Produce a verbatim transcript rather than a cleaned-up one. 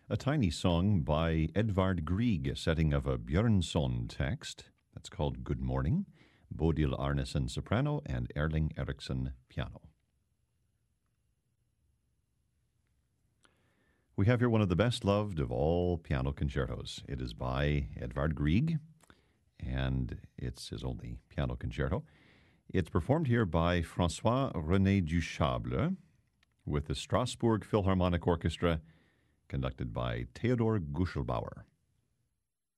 A tiny song by Edvard Grieg, a setting of a Björnson text. That's called Good Morning. Bodil Arnesen, soprano, and Erling Eriksson, piano. We have here one of the best loved of all piano concertos. It is by Edvard Grieg, and it's his only piano concerto. It's performed here by François-René Duchâble with the Strasbourg Philharmonic Orchestra, conducted by Theodor Guschelbauer.